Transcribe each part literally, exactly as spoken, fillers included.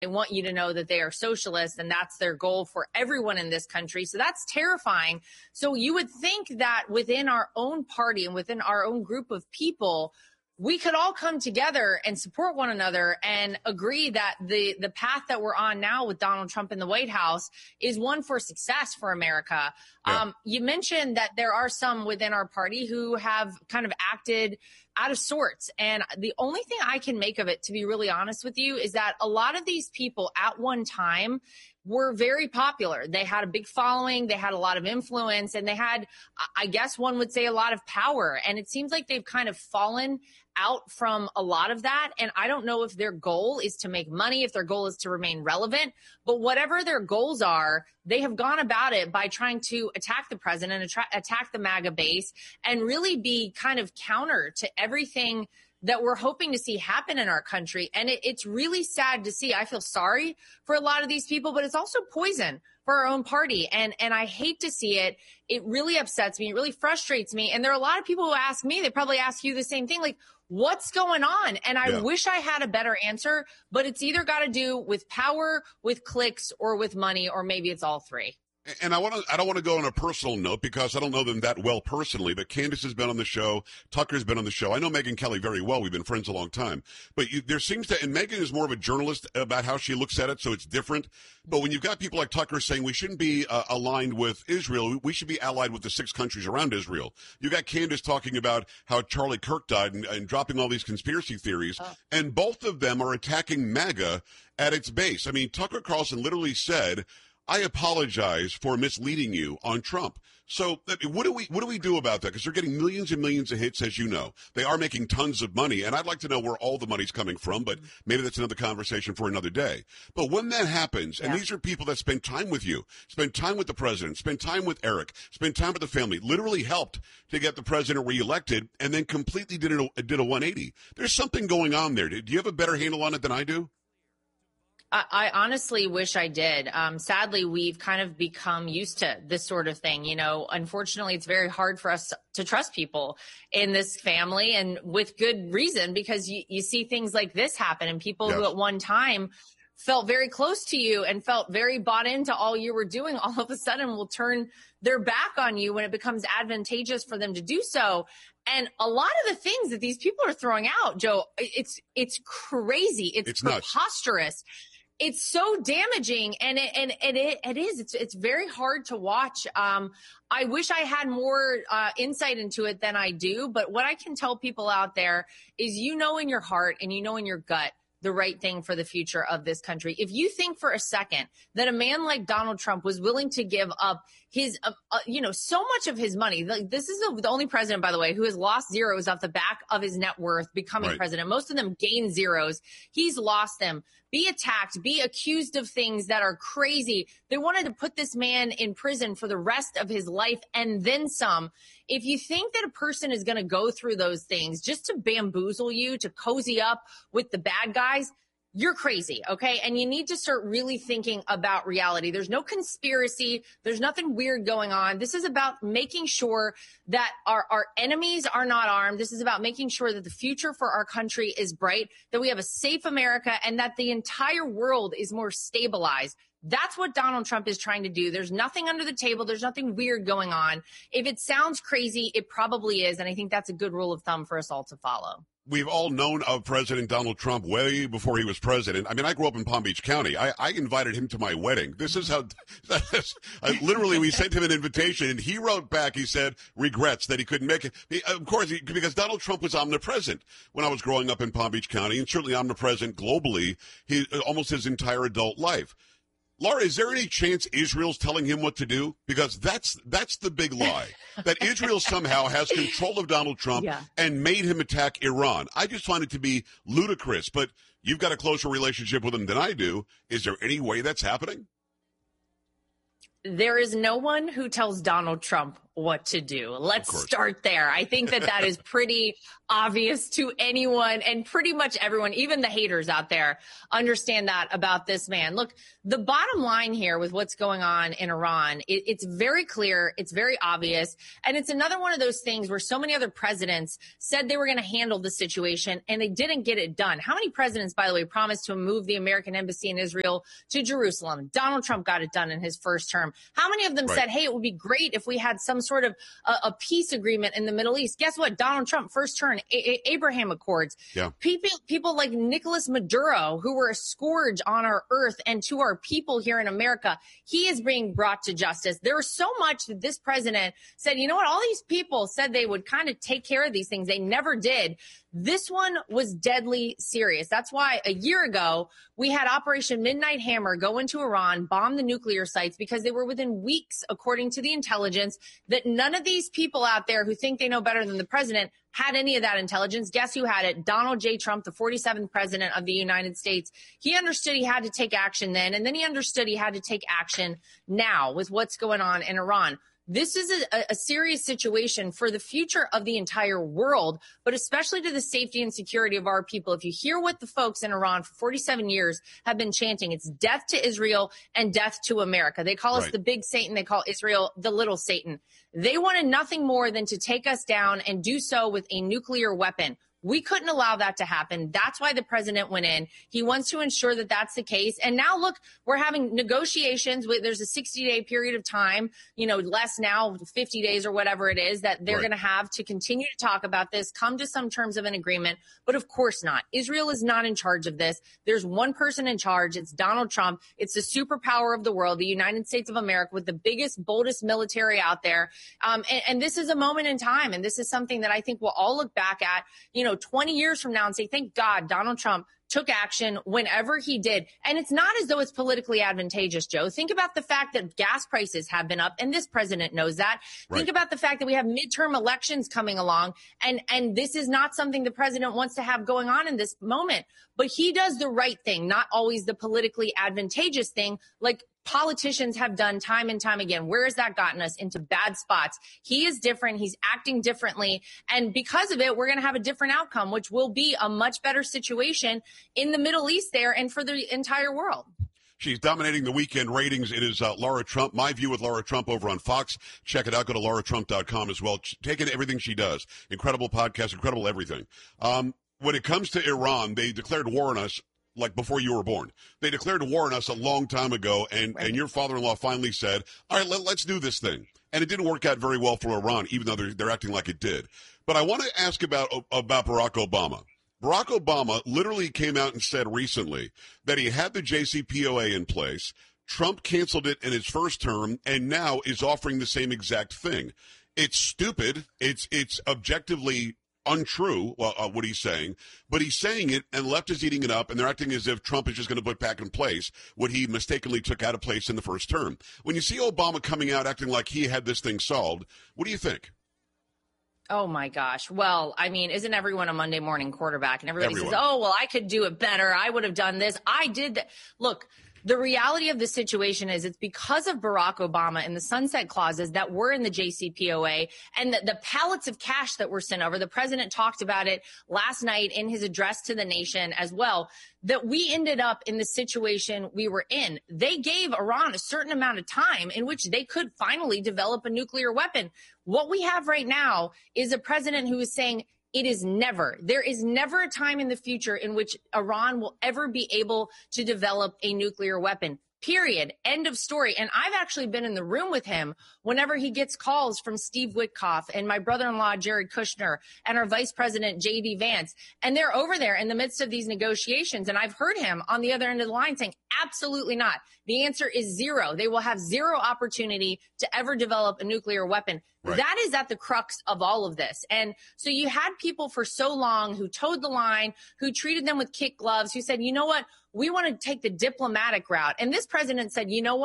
They want you to know that they are socialists, and that's their goal for everyone in this country. So that's terrifying. So you would think that within our own party and within our own group of people, we could all come together and support one another and agree that the, the path that we're on now with Donald Trump in the White House is one for success for America. Yeah. Um, you mentioned that there are some within our party who have kind of acted out of sorts. And the only thing I can make of it, to be really honest with you, is that a lot of these people at one time were very popular. They had a big following, they had a lot of influence, and they had, I guess one would say, a lot of power. And it seems like they've kind of fallen out from a lot of that. And I don't know if their goal is to make money, if their goal is to remain relevant, but whatever their goals are, they have gone about it by trying to attack the president, attra- attack the MAGA base, and really be kind of counter to everything that we're hoping to see happen in our country. And it, it's really sad to see. I feel sorry for a lot of these people, but it's also poison for our own party. And, and I hate to see it. It really upsets me. It really frustrates me. And there are a lot of people who ask me, they probably ask you the same thing, like, what's going on? And I yeah. wish I had a better answer, but it's either got to do with power, with clicks, or with money, or maybe it's all three. And I want to, I don't want to go on a personal note because I don't know them that well personally, but Candace has been on the show. Tucker's been on the show. I know Megyn Kelly very well. We've been friends a long time, but you, there seems to, and Megyn is more of a journalist about how she looks at it. So it's different. But when you've got people like Tucker saying we shouldn't be uh, aligned with Israel, we should be allied with the six countries around Israel. You got Candace talking about how Charlie Kirk died and, and dropping all these conspiracy theories. Oh. And both of them are attacking MAGA at its base. I mean, Tucker Carlson literally said, I apologize for misleading you on Trump. So what do we what do we do about that? Because they're getting millions and millions of hits, as you know. They are making tons of money, and I'd like to know where all the money's coming from, but maybe that's another conversation for another day. But when that happens, yeah. and these are people that spend time with you, spend time with the president, spend time with Eric, spend time with the family, literally helped to get the president reelected, and then completely did a, did a one eighty. There's something going on there. Do you have a better handle on it than I do? I honestly wish I did. Um, sadly, we've kind of become used to this sort of thing. You know, unfortunately, it's very hard for us to trust people in this family, and with good reason, because you, you see things like this happen, and people yes. who at one time felt very close to you and felt very bought into all you were doing, all of a sudden will turn their back on you when it becomes advantageous for them to do so. And a lot of the things that these people are throwing out, Joe, it's it's crazy. It's, it's preposterous. Nuts. It's so damaging, and it, and, and it, it is. It's it's very hard to watch. Um, I wish I had more uh, insight into it than I do. But what I can tell people out there is, you know, in your heart and you know in your gut, the right thing for the future of this country. If you think for a second that a man like Donald Trump was willing to give up his, uh, uh, you know, so much of his money, like, this is the, the only president, by the way, who has lost zeros off the back of his net worth becoming right. president. Most of them gain zeros. He's lost them. Be attacked, be accused of things that are crazy. They wanted to put this man in prison for the rest of his life and then some. If you think that a person is going to go through those things just to bamboozle you, to cozy up with the bad guys, you're crazy, okay? And you need to start really thinking about reality. There's no conspiracy. There's nothing weird going on. This is about making sure that our, our enemies are not armed. This is about making sure that the future for our country is bright, that we have a safe America, and that the entire world is more stabilized. That's what Donald Trump is trying to do. There's nothing under the table. There's nothing weird going on. If it sounds crazy, it probably is. And I think that's a good rule of thumb for us all to follow. We've all known of President Donald Trump way before he was president. I mean, I grew up in Palm Beach County. I, I invited him to my wedding. This is how, I, literally, we sent him an invitation, and he wrote back, he said, regrets that he couldn't make it. He, of course, he, because Donald Trump was omnipresent when I was growing up in Palm Beach County, and certainly omnipresent globally, he, almost his entire adult life. Laura, is there any chance Israel's telling him what to do? Because that's that's the big lie, that Israel somehow has control of Donald Trump yeah. and made him attack Iran. I just find it to be ludicrous, but you've got a closer relationship with him than I do. Is there any way that's happening? There is no one who tells Donald Trump what to do. Let's start there. I think that that is pretty obvious to anyone, and pretty much everyone, even the haters out there, understand that about this man. Look, the bottom line here with what's going on in Iran, it, it's very clear, it's very obvious, and it's another one of those things where so many other presidents said they were going to handle the situation and they didn't get it done. How many presidents, by the way, promised to move the American embassy in Israel to Jerusalem? Donald Trump got it done in his first term. How many of them right. said, hey, it would be great if we had some sort of a, a peace agreement in the Middle East? Guess what? Donald Trump, first term, a- a- Abraham Accords. Yeah. People, people like Nicolas Maduro, who were a scourge on our earth and to our people here in America, he is being brought to justice. There was so much that this president said, you know what? All these people said they would kind of take care of these things. They never did. This one was deadly serious. That's why a year ago, we had Operation Midnight Hammer go into Iran, bomb the nuclear sites, because they were within weeks, according to the intelligence, that none of these people out there who think they know better than the president had any of that intelligence. Guess who had it? Donald J. Trump, the forty-seventh president of the United States. He understood he had to take action then, and then he understood he had to take action now with what's going on in Iran. This is a, a serious situation for the future of the entire world, but especially to the safety and security of our people. If you hear what the folks in Iran for forty-seven years have been chanting, it's death to Israel and death to America. They call us right. the big Satan. They call Israel the little Satan. They wanted nothing more than to take us down and do so with a nuclear weapon. We couldn't allow that to happen. That's why the president went in. He wants to ensure that that's the case. And now, look, we're having negotiations. With, there's a sixty-day period of time, you know, less now, fifty days or whatever it is, that they're right. going to have to continue to talk about this, come to some terms of an agreement. But of course not. Israel is not in charge of this. There's one person in charge. It's Donald Trump. It's the superpower of the world, the United States of America, with the biggest, boldest military out there. Um, and, and this is a moment in time. And this is something that I think we'll all look back at, you know, twenty years from now and say, thank God Donald Trump took action whenever he did. And it's not as though it's politically advantageous, Joe. Think about the fact that gas prices have been up, and this president knows that. Right. Think about the fact that we have midterm elections coming along, and, and this is not something the president wants to have going on in this moment. But he does the right thing, not always the politically advantageous thing, like politicians have done time and time again. Where has that gotten us? Into bad spots. He is different. He's acting differently. And because of it, we're going to have a different outcome, which will be a much better situation in the Middle East there and for the entire world. She's dominating the weekend ratings. It is uh, Laura Trump. My View with Laura Trump over on Fox. Check it out. Go to laura trump dot com as well. Take in everything she does. Incredible podcast, incredible everything. Um, when it comes to Iran, they declared war on us like before you were born. They declared war on us a long time ago, and, right. and your father-in-law finally said, all right, let, let's do this thing. And it didn't work out very well for Iran, even though they're, they're acting like it did. But I want to ask about, about Barack Obama. Barack Obama literally came out and said recently that he had the J C P O A in place. Trump canceled it in his first term and now is offering the same exact thing. It's stupid. It's, it's objectively untrue, well, uh, what he's saying, but he's saying it, and left is eating it up, and they're acting as if Trump is just going to put back in place what he mistakenly took out of place in the first term. When you see Obama coming out acting like he had this thing solved, what do you think? Oh, my gosh. Well, I mean, isn't everyone a Monday morning quarterback? And everybody everyone. says, oh, well, I could do it better. I would have done this. I did that. Look, the reality of the situation is it's because of Barack Obama and the sunset clauses that were in the J C P O A and the, the pallets of cash that were sent over. The president talked about it last night in his address to the nation as well, that we ended up in the situation we were in. They gave Iran a certain amount of time in which they could finally develop a nuclear weapon. What we have right now is a president who is saying, it is never, there is never a time in the future in which Iran will ever be able to develop a nuclear weapon. Period. End of story. And I've actually been in the room with him whenever he gets calls from Steve Witkoff and my brother-in-law, Jared Kushner, and our vice president, J D Vance. And they're over there in the midst of these negotiations. And I've heard him on the other end of the line saying, absolutely not. The answer is zero. They will have zero opportunity to ever develop a nuclear weapon. Right. That is at the crux of all of this. And so you had people for so long who towed the line, who treated them with kid gloves, who said, you know what? We want to take the diplomatic route. And this president said, you know what?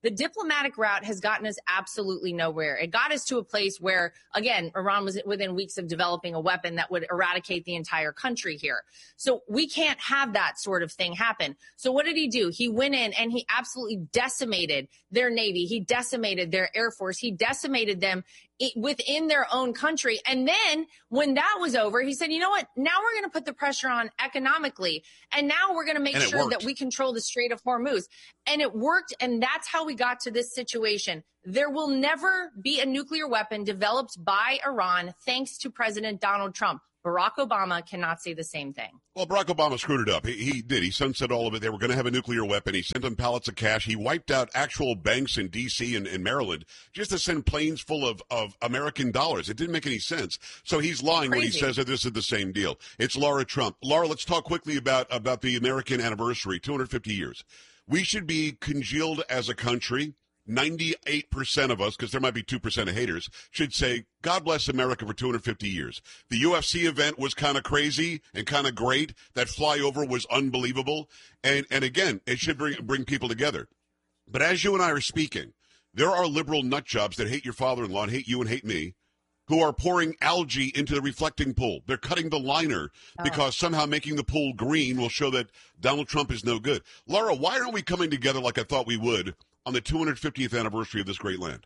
The diplomatic route has gotten us absolutely nowhere. It got us to a place where, again, Iran was within weeks of developing a weapon that would eradicate the entire country here. So we can't have that sort of thing happen. So what did he do? He went in and he absolutely decimated their Navy. He decimated their Air Force. He decimated them within their own country. And then when that was over, he said, you know what? Now we're going to put the pressure on economically. And now we're going to make sure that we control the Strait of Hormuz. And it worked. And that's how we got to this situation. There will never be a nuclear weapon developed by Iran thanks to President Donald Trump. Barack Obama cannot say the same thing. Well, Barack Obama screwed it up. He, he did. He sunset all of it. They were going to have a nuclear weapon. He sent them pallets of cash. He wiped out actual banks in D C and, and Maryland just to send planes full of, of American dollars. It didn't make any sense. So he's lying Crazy. when he says that this is the same deal. It's Laura Trump. Laura, let's talk quickly about, about the American anniversary, two hundred fifty years. We should be congealed as a country. ninety-eight percent of us, because there might be two percent of haters, should say, God bless America for two hundred fifty years. The U F C event was kind of crazy and kind of great. That flyover was unbelievable. And and again, it should bring bring people together. But as you and I are speaking, there are liberal nut jobs that hate your father-in-law and hate you and hate me, who are pouring algae into the reflecting pool. They're cutting the liner oh. because somehow making the pool green will show that Donald Trump is no good. Laura, why aren't we coming together like I thought we would on the two hundred fiftieth anniversary of this great land?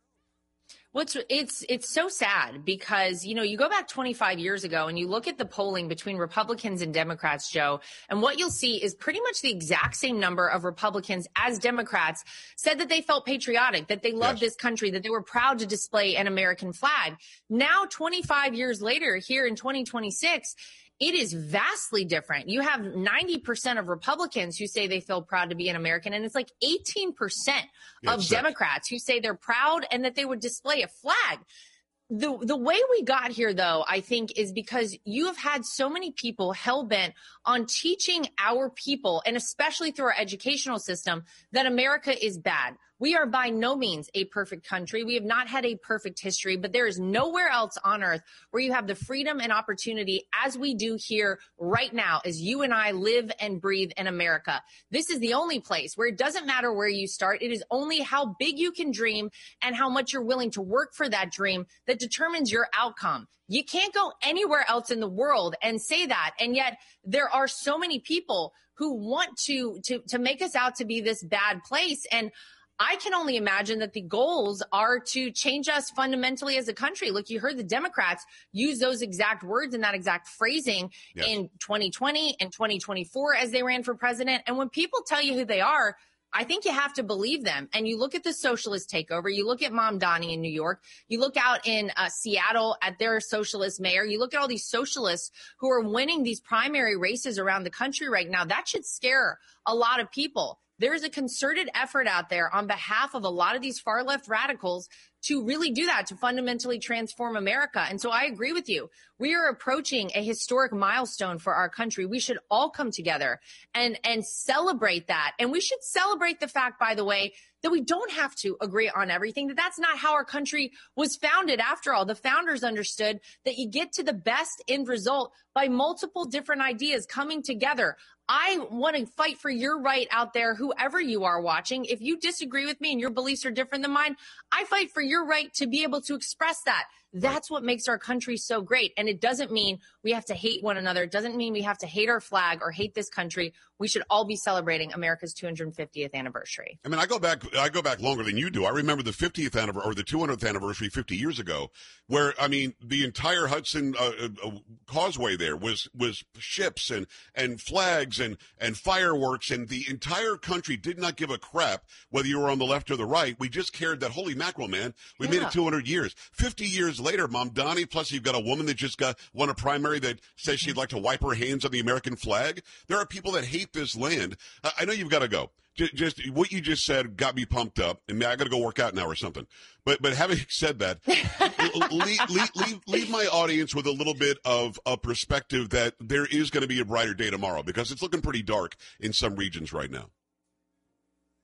Well, it's, it's, it's so sad because, you know, you go back twenty-five years ago and you look at the polling between Republicans and Democrats, Joe, and what you'll see is pretty much the exact same number of Republicans as Democrats said that they felt patriotic, that they loved yes. this country, that they were proud to display an American flag. Now, twenty-five years later, here in twenty twenty-six, it is vastly different. You have ninety percent of Republicans who say they feel proud to be an American, and it's like eighteen percent yeah, of sick. Democrats who say they're proud and that they would display a flag. The the way we got here, though, I think, is because you have had so many people hell-bent on teaching our people, and especially through our educational system, that America is bad. We are by no means a perfect country. We have not had a perfect history, but there is nowhere else on earth where you have the freedom and opportunity as we do here right now, as you and I live and breathe in America. This is the only place where it doesn't matter where you start. It is only how big you can dream and how much you're willing to work for that dream that determines your outcome. You can't go anywhere else in the world and say that. And yet there are so many people who want to, to, to make us out to be this bad place. And I can only imagine that the goals are to change us fundamentally as a country. Look, you heard the Democrats use those exact words and that exact phrasing yes. in twenty twenty and twenty twenty-four as they ran for president. And when people tell you who they are, I think you have to believe them. And you look at the socialist takeover. You look at Mamdani in New York. You look out in uh, Seattle at their socialist mayor. You look at all these socialists who are winning these primary races around the country right now. That should scare a lot of people. There is a concerted effort out there on behalf of a lot of these far left radicals to really do that, to fundamentally transform America. And so I agree with you. We are approaching a historic milestone for our country. We should all come together and, and celebrate that. And we should celebrate the fact, by the way, that we don't have to agree on everything, that that's not how our country was founded. After all, the founders understood that you get to the best end result by multiple different ideas coming together. I want to fight for your right out there, whoever you are watching. If you disagree with me and your beliefs are different than mine, I fight for your right to be able to express that. That's what makes our country so great. And it doesn't mean we have to hate one another. It doesn't mean we have to hate our flag or hate this country. We should all be celebrating America's two hundred fiftieth anniversary. I mean, I go back, I go back longer than you do. I remember the fiftieth anniversary or the two hundredth anniversary fifty years ago, where, I mean, the entire Hudson uh, uh, Causeway there was, was ships and, and flags and, and fireworks, and the entire country did not give a crap whether you were on the left or the right. We just cared that, holy mackerel, man, we yeah. made it two hundred years. fifty years later, Mamdani, plus you've got a woman that just got won a primary that says she'd like to wipe her hands on the American flag. There are people that hate this land. Uh, I know you've got to go. Just, just what you just said got me pumped up, and I got to go work out now or something. But but having said that, leave, leave, leave, leave my audience with a little bit of a perspective that there is going to be a brighter day tomorrow, because it's looking pretty dark in some regions right now.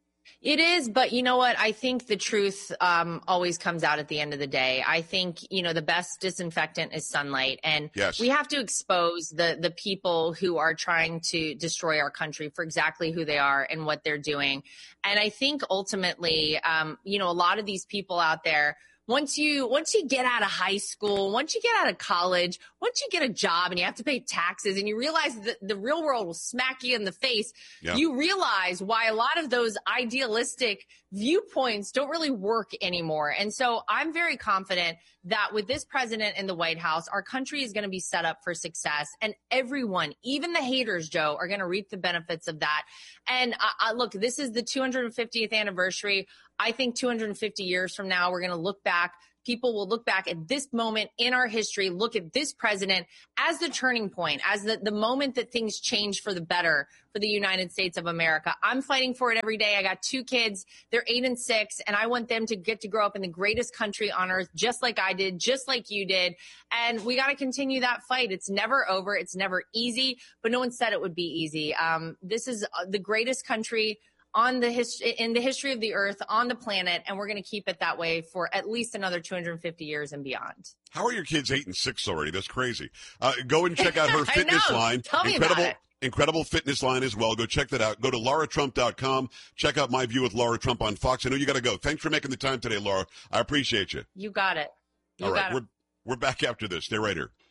It is, but you know what? I think the truth um, always comes out at the end of the day. I think, you know, the best disinfectant is sunlight. And yes. we have to expose the the people who are trying to destroy our country for exactly who they are and what they're doing. And I think ultimately, um, you know, a lot of these people out there, Once you once you get out of high school, once you get out of college, once you get a job and you have to pay taxes and you realize that the real world will smack you in the face, yeah. you realize why a lot of those idealistic viewpoints don't really work anymore. And so I'm very confident that with this president in the White House, our country is going to be set up for success. And everyone, even the haters, Joe, are going to reap the benefits of that. And uh, uh, look, this is the two hundred fiftieth anniversary. I think two hundred fifty years from now, we're going to look back. People will look back at this moment in our history, look at this president as the turning point, as the, the moment that things change for the better for the United States of America. I'm fighting for it every day. I got two kids. They're eight and six, and I want them to get to grow up in the greatest country on earth, just like I did, just like you did. And we got to continue that fight. It's never over. It's never easy, but no one said it would be easy. Um, this is the greatest country on the his- in the history of the earth, on the planet, and we're going to keep it that way for at least another two hundred fifty years and beyond. How are your kids eight and six already? That's crazy. Uh, go and check out her fitness line. Tell me Incredible, about it. Incredible fitness line as well. Go check that out. Go to Laura Trump dot com. Check out My View with Laura Trump on Fox. I know you got to go. Thanks for making the time today, Laura. I appreciate you. You got it. You All right, got we're it. we're back after this. Stay right here.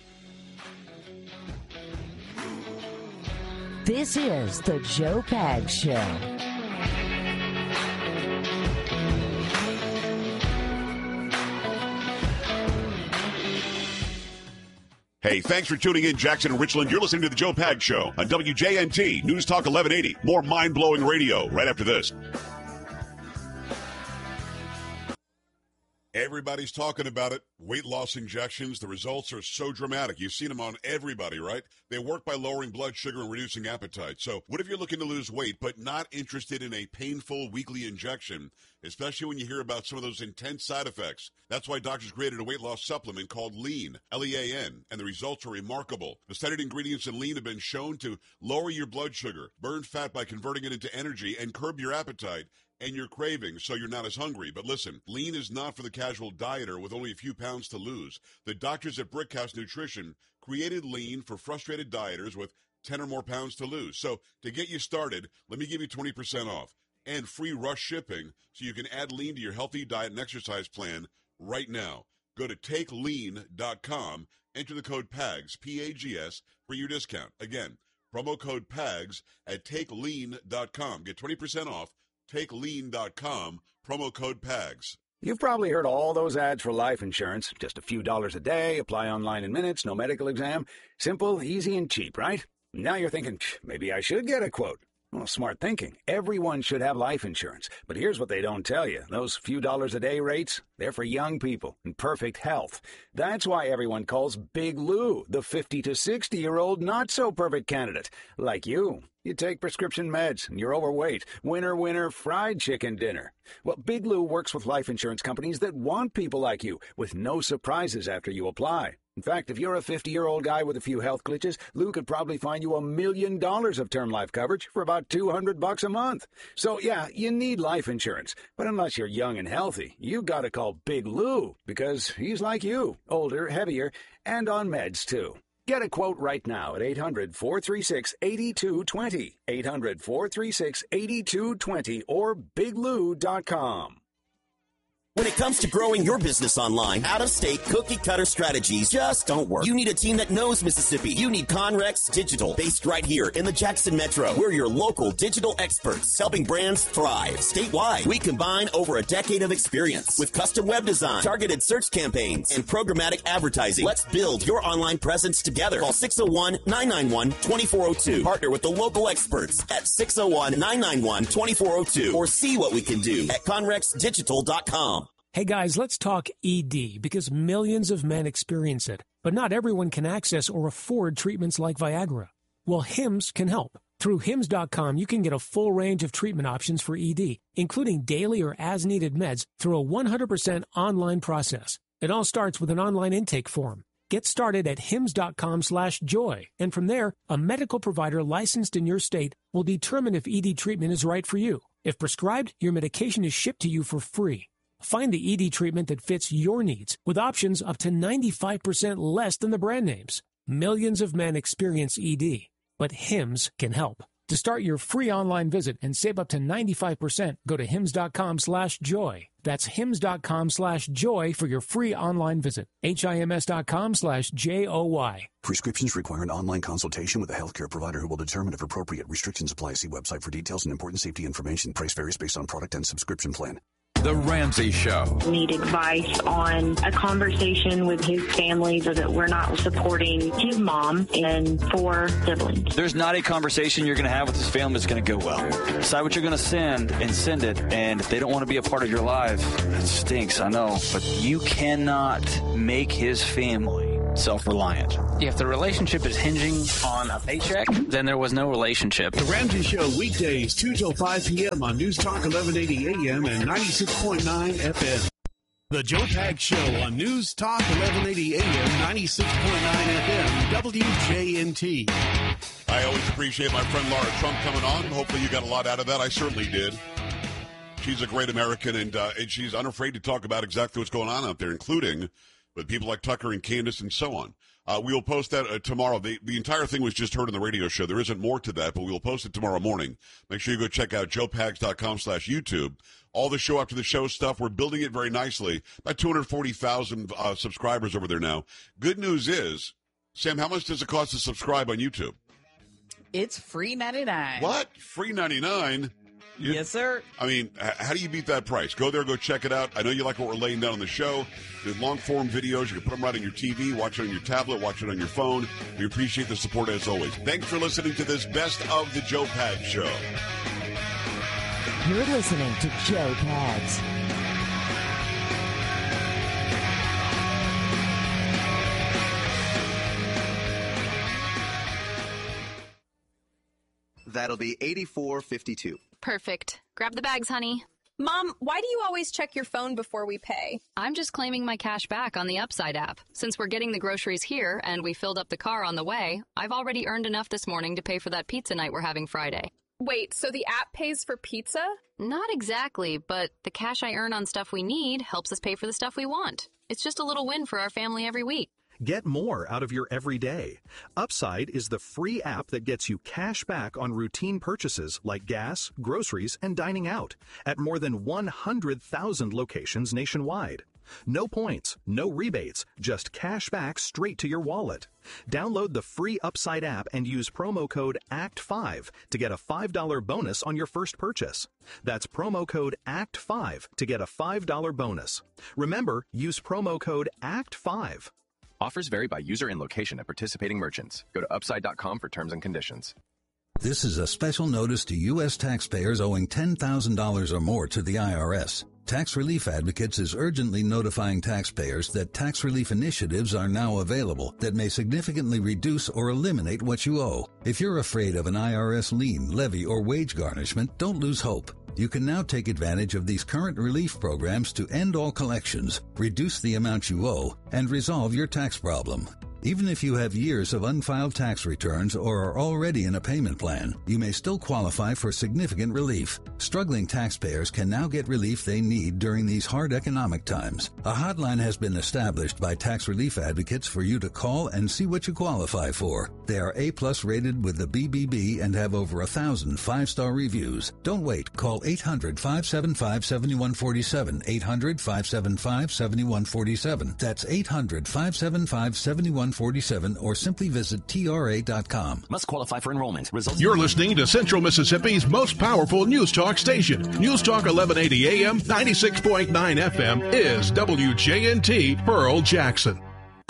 This is the Joe Pags Show. Hey, thanks for tuning in, Jackson and Richland. You're listening to the Joe Pags Show on W J N T News Talk eleven eighty. More mind-blowing radio right after this. Everybody's talking about it. Weight loss injections. The results are so dramatic. You've seen them on everybody, right? They work by lowering blood sugar and reducing appetite. So what if you're looking to lose weight but not interested in a painful weekly injection, especially when you hear about some of those intense side effects? That's why doctors created a weight loss supplement called Lean, L E A N, and the results are remarkable. The studied ingredients in Lean have been shown to lower your blood sugar, burn fat by converting it into energy, and curb your appetite and your cravings so you're not as hungry. But listen, Lean is not for the casual dieter with only a few pounds to lose. The doctors at Brickhouse Nutrition created Lean for frustrated dieters with ten or more pounds to lose. So to get you started, let me give you twenty percent off and free rush shipping so you can add Lean to your healthy diet and exercise plan right now. Go to take lean dot com, enter the code PAGS, P A G S, for your discount. Again, promo code PAGS at take lean dot com. Get twenty percent off. take lean dot com, promo code PAGS. You've probably heard all those ads for life insurance. Just a few dollars a day, apply online in minutes, no medical exam. Simple, easy, and cheap, right? Now you're thinking, maybe I should get a quote. Well, smart thinking. Everyone should have life insurance. But here's what they don't tell you. Those few dollars a day rates, they're for young people in perfect health. That's why everyone calls Big Lou the fifty to sixty-year-old not-so-perfect candidate. Like you. You take prescription meds, and you're overweight. Winner, winner, fried chicken dinner. Well, Big Lou works with life insurance companies that want people like you, with no surprises after you apply. In fact, if you're a fifty-year-old guy with a few health glitches, Lou could probably find you a million dollars of term life coverage for about two hundred bucks a month. So, yeah, you need life insurance. But unless you're young and healthy, you gotta call Big Lou, because he's like you, older, heavier, and on meds, too. Get a quote right now at eight hundred, four three six, eight two two zero, eight hundred, four three six, eight two two zero, or big lou dot com. When it comes to growing your business online, out-of-state cookie-cutter strategies just don't work. You need a team that knows Mississippi. You need Conrex Digital, based right here in the Jackson Metro. We're your local digital experts, helping brands thrive statewide. We combine over a decade of experience with custom web design, targeted search campaigns, and programmatic advertising. Let's build your online presence together. Call six oh one, nine nine one, two four oh two. Partner with the local experts at six oh one, nine nine one, two four oh two, or see what we can do at conrex digital dot com. Hey guys, let's talk E D, because millions of men experience it, but not everyone can access or afford treatments like Viagra. Well, Hims can help. Through hims dot com, you can get a full range of treatment options for E D, including daily or as-needed meds through a one hundred percent online process. It all starts with an online intake form. Get started at hims dot com slash joy, and from there, a medical provider licensed in your state will determine if E D treatment is right for you. If prescribed, your medication is shipped to you for free. Find the E D treatment that fits your needs with options up to ninety-five percent less than the brand names. Millions of men experience E D, but Hims can help. To start your free online visit and save up to ninety-five percent, go to hims.com slash joy. That's hims.com slash joy for your free online visit. H-I-M-S.com slash J-O-Y. Prescriptions require an online consultation with a healthcare provider who will determine if appropriate. Restrictions apply. See website for details and important safety information. Price varies based on product and subscription plan. The Ramsey Show. Need advice on a conversation with his family so that we're not supporting his mom and four siblings. There's not a conversation you're going to have with his family that's going to go well. Decide what you're going to send and send it. And if they don't want to be a part of your life, it stinks, I know. But you cannot make his family self-reliant. If the relationship is hinging on a paycheck, then there was no relationship. The Ramsey Show, weekdays, two till five p.m. on News Talk eleven eighty A M and ninety-six point nine F M. The Joe Pags Show on News Talk eleven eighty A M, ninety-six point nine F M, W J N T. I always appreciate my friend Laura Trump coming on. Hopefully you got a lot out of that. I certainly did. She's a great American, and, uh, and she's unafraid to talk about exactly what's going on out there, including with people like Tucker and Candace and so on. Uh, we will post that uh, tomorrow. The, the entire thing was just heard on the radio show. There isn't more to that, but we will post it tomorrow morning. Make sure you go check out joe pags dot com slash YouTube. All the show after the show stuff. We're building it very nicely. About two hundred forty thousand uh, subscribers over there now. Good news is, Sam, how much does it cost to subscribe on YouTube? It's free ninety-nine. What? Free ninety-nine? You, yes, sir. I mean, how do you beat that price? Go there, go check it out. I know you like what we're laying down on the show. There's long-form videos. You can put them right on your T V, watch it on your tablet, watch it on your phone. We appreciate the support as always. Thanks for listening to this Best of the Joe Pags Show. You're listening to Joe Pags. That'll be eighty-four fifty-two. Perfect. Grab the bags, honey. Mom, why do you always check your phone before we pay? I'm just claiming my cash back on the Upside app. Since we're getting the groceries here and we filled up the car on the way, I've already earned enough this morning to pay for that pizza night we're having Friday. Wait, so the app pays for pizza? Not exactly, but the cash I earn on stuff we need helps us pay for the stuff we want. It's just a little win for our family every week. Get more out of your everyday. Upside is the free app that gets you cash back on routine purchases like gas, groceries, and dining out at more than one hundred thousand locations nationwide. No points, no rebates, just cash back straight to your wallet. Download the free Upside app and use promo code A C T five to get a five dollars bonus on your first purchase. That's promo code A C T five to get a five dollars bonus. Remember, use promo code A C T five. Offers vary by user and location at participating merchants. Go to upside dot com for terms and conditions. This is a special notice to U S taxpayers owing ten thousand dollars or more to the I R S. Tax Relief Advocates is urgently notifying taxpayers that tax relief initiatives are now available that may significantly reduce or eliminate what you owe. If you're afraid of an I R S lien, levy, or wage garnishment, don't lose hope. You can now take advantage of these current relief programs to end all collections, reduce the amount you owe, and resolve your tax problem. Even if you have years of unfiled tax returns or are already in a payment plan, you may still qualify for significant relief. Struggling taxpayers can now get relief they need during these hard economic times. A hotline has been established by Tax Relief Advocates for you to call and see what you qualify for. They are A-plus rated with the B B B and have over a thousand five-star reviews. Don't wait. Call eight hundred, five seven five, seven one four seven, eight hundred, five seven five, seven one four seven. That's eight hundred, five seven five, seven one four seven or simply visit T R A dot com. Must qualify for enrollment. Results. You're listening to Central Mississippi's most powerful news talk station. News Talk eleven eighty A M, ninety-six point nine F M is W J N T Pearl Jackson.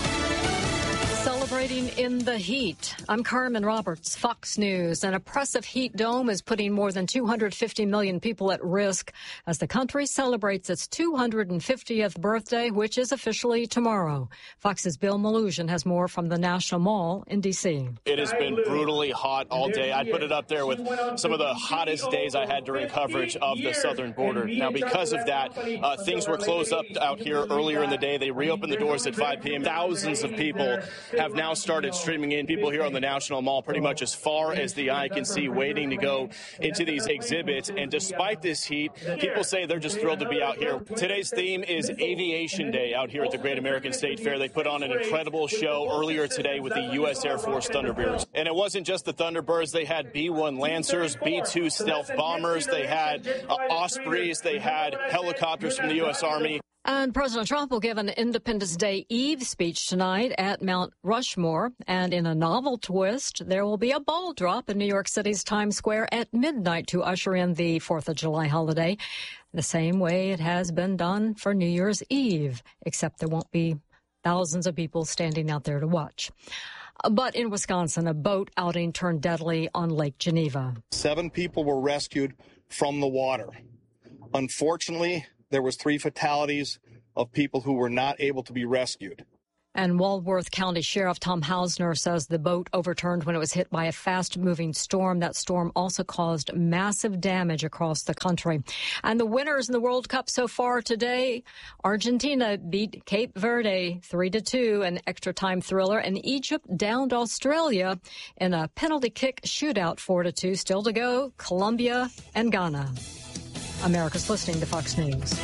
Celebrating in the heat. I'm Carmen Roberts, Fox News. An oppressive heat dome is putting more than two hundred fifty million people at risk as the country celebrates its two hundred fiftieth birthday, which is officially tomorrow. Fox's Bill Maluzhin has more from the National Mall in D C. It has been brutally hot all day. I'd put it up there with some of the hottest days I had during coverage of the southern border. Now, because of that, uh, things were closed up out here earlier in the day. They reopened the doors at five p.m. Thousands of people have now just started streaming in. People here on the National Mall pretty much as far as the eye can see waiting to go into these exhibits. And despite this heat, people say they're just thrilled to be out here. Today's theme is Aviation Day out here at the Great American State Fair. They put on an incredible show earlier today with the U S Air Force Thunderbirds. And it wasn't just the Thunderbirds. They had B one Lancers, B two stealth bombers. They had uh, Ospreys. They had helicopters from the U S Army. And President Trump will give an Independence Day Eve speech tonight at Mount Rushmore. And in a novel twist, there will be a ball drop in New York City's Times Square at midnight to usher in the fourth of July holiday, the same way it has been done for New Year's Eve, except there won't be thousands of people standing out there to watch. But in Wisconsin, a boat outing turned deadly on Lake Geneva. Seven people were rescued from the water. Unfortunately, there was three fatalities of people who were not able to be rescued. And Walworth County Sheriff Tom Hausner says the boat overturned when it was hit by a fast-moving storm. That storm also caused massive damage across the country. And the winners in the World Cup so far today, Argentina beat Cape Verde three to two, an extra-time thriller, and Egypt downed Australia in a penalty kick shootout four to two. Still to go, Colombia and Ghana. America's listening to Fox News.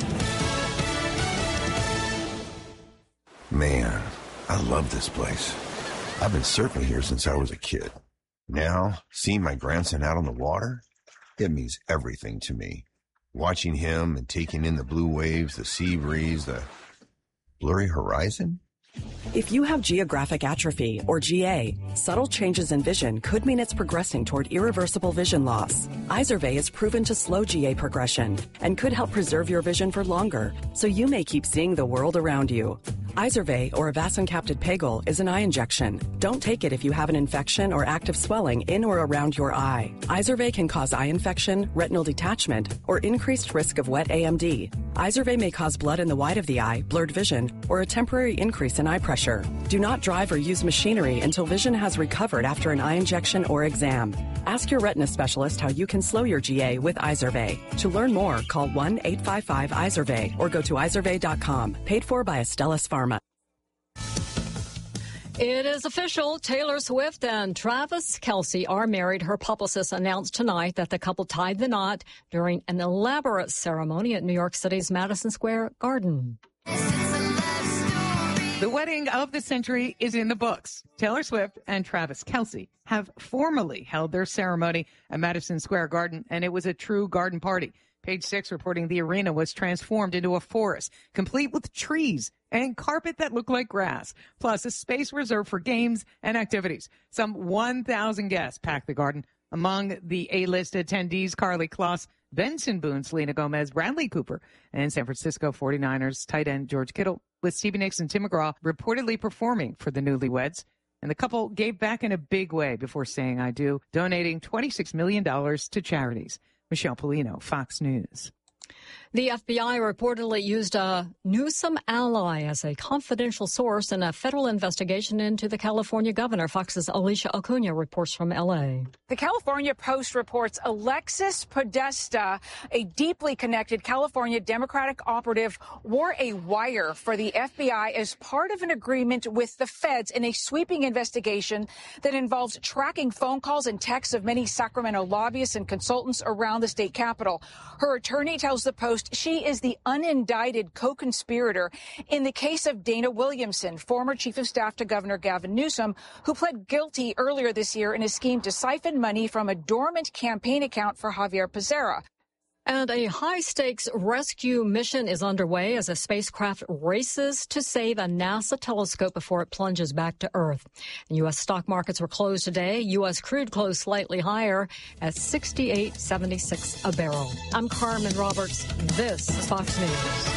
Man, I love this place. I've been surfing here since I was a kid. Now, seeing my grandson out on the water, it means everything to me. Watching him and taking in the blue waves, the sea breeze, the blurry horizon. If you have geographic atrophy, or G A, subtle changes in vision could mean it's progressing toward irreversible vision loss. Izervay is proven to slow G A progression and could help preserve your vision for longer, so you may keep seeing the world around you. Izervay, or avacincaptad pegol, is an eye injection. Don't take it if you have an infection or active swelling in or around your eye. Izervay can cause eye infection, retinal detachment, or increased risk of wet A M D. Izervay may cause blood in the white of the eye, blurred vision, or a temporary increase in eye pressure. Do not drive or use machinery until vision has recovered after an eye injection or exam. Ask your retina specialist how you can slow your G A with Izervay. To learn more, call one eight five five Izervay or go to izervay dot com. Paid for by Astellas Pharma. It is official. Taylor Swift and Travis Kelce are married. Her publicist announced tonight that the couple tied the knot during an elaborate ceremony at New York City's Madison Square Garden. The wedding of the century is in the books. Taylor Swift and Travis Kelce have formally held their ceremony at Madison Square Garden, and it was a true garden party. Page Six reporting the arena was transformed into a forest, complete with trees and carpet that looked like grass, plus a space reserved for games and activities. Some one thousand guests packed the garden. Among the A-list attendees, Carly Kloss, Benson Boone, Selena Gomez, Bradley Cooper, and San Francisco forty-niners tight end George Kittle, with Stevie Nicks and Tim McGraw reportedly performing for the newlyweds. And the couple gave back in a big way before saying I do, donating twenty-six million dollars to charities. Michelle Polino, Fox News. The F B I reportedly used a Newsom ally as a confidential source in a federal investigation into the California governor. Fox's Alicia Acuna reports from L A. The California Post reports Alexis Podesta, a deeply connected California Democratic operative, wore a wire for the F B I as part of an agreement with the feds in a sweeping investigation that involves tracking phone calls and texts of many Sacramento lobbyists and consultants around the state capitol. Her attorney tells the Post she is the unindicted co-conspirator in the case of Dana Williamson, former chief of staff to Governor Gavin Newsom, who pled guilty earlier this year in a scheme to siphon money from a dormant campaign account for Javier Becerra. And a high-stakes rescue mission is underway as a spacecraft races to save a NASA telescope before it plunges back to Earth. U S stock markets were closed today. U S crude closed slightly higher at sixty-eight seventy-six a barrel. I'm Carmen Roberts. This is Fox News.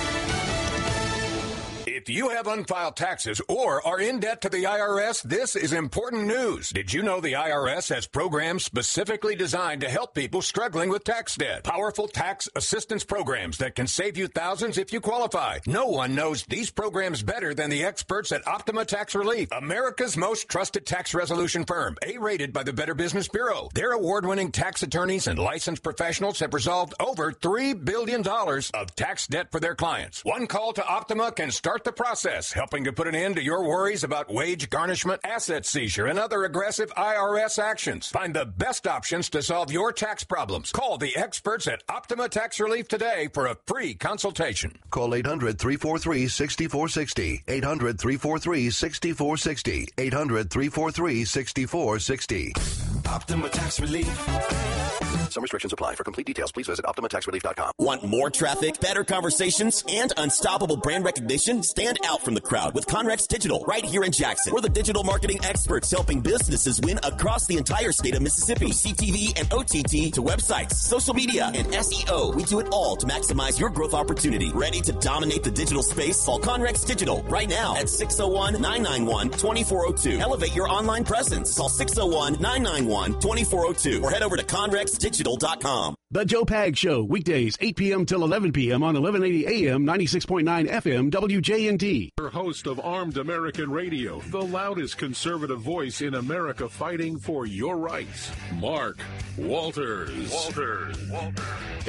If you have unfiled taxes or are in debt to the I R S, this is important news. Did you know the I R S has programs specifically designed to help people struggling with tax debt? Powerful tax assistance programs that can save you thousands if you qualify. No one knows these programs better than the experts at Optima Tax Relief, America's most trusted tax resolution firm, A-rated by the Better Business Bureau. Their award-winning tax attorneys and licensed professionals have resolved over three billion dollars of tax debt for their clients. One call to Optima can start the the process, helping to put an end to your worries about wage garnishment, asset seizure, and other aggressive I R S actions. Find the best options to solve your tax problems. Call the experts at Optima Tax Relief today for a free consultation. Call eight hundred, three four three, six four six zero. eight hundred, three four three, six four six zero. eight hundred, three four three, six four six zero. Optima Tax Relief. Some restrictions apply. For complete details, please visit optima tax relief dot com. Want more traffic, better conversations, and unstoppable brand recognition? Stand out from the crowd with Conrex Digital right here in Jackson. We're the digital marketing experts helping businesses win across the entire state of Mississippi. From C T V and O T T to websites, social media, and S E O. We do it all to maximize your growth opportunity. Ready to dominate the digital space? Call Conrex Digital right now at six oh one, nine nine one, two four oh two. Elevate your online presence. Call six oh one, nine nine one, two four oh two or head over to conrex digital dot com. The Joe Pag Show, weekdays, eight p.m. till eleven p.m. on eleven eighty A M, ninety-six point nine F M, W J N D. Host of Armed American Radio, the loudest conservative voice in America fighting for your rights, Mark Walters. Walters. Walters.